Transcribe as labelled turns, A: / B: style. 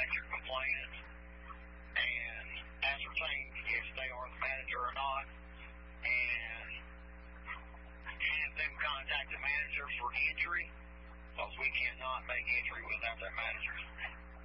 A: your complainant and ascertain if they are the manager or not, and have them contact the manager for entry, because we cannot make entry without that manager.